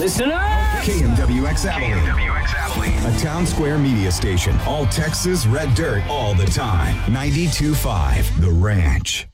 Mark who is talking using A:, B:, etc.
A: Listen up!
B: KMWX Abilene.
C: KMWX Abilene.
B: A town square media station. All Texas red dirt all the time. 92.5 The Ranch.